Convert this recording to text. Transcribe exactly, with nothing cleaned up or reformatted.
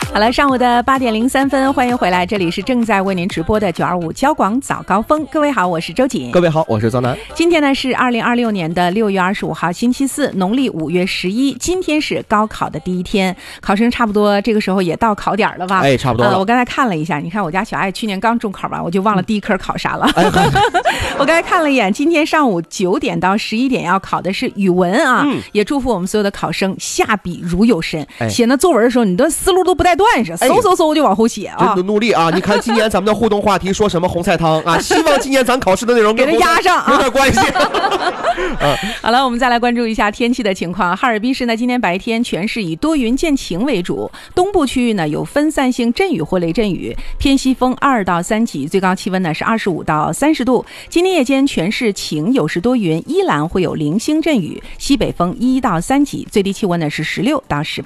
好了，上午的八点零三分，欢迎回来，这里是正在为您直播的九二五交广早高峰。各位好，我是周瑾。 各位好，我是张楠。 今天呢是二零二六年的六月二十五号，星期四，农历五月十一。今天是高考的第一天，考生差不多这个时候也到考点了吧？ 哎，差不多了。 呃、我刚才看了一下，你看我家小爱去年刚中考完，我就忘了第一科考啥了。 哎、 我刚才看了一眼，今天上午九点到十一点要考的是语文啊，嗯、也祝福我们所有的考生下笔如有神。哎、写那作文的时候，你的思路都不带断是，嗖嗖嗖就往后写啊。 真的努力啊！你看今年咱们的互动话题说什么红菜汤啊？希望今年咱考试的内容给它压上啊， 有点关系。 啊、好了，我们再来关注一下天气的情况。哈尔滨市呢，今天白天全市以多云见晴为主，东部区域呢有分散性阵雨或雷阵雨，偏西风二到三级，最高气温呢是二十五到三十度。今天夜间全市晴有时多云，依兰会有零星阵雨，西北风一到三级，最低气温呢是十六到十八。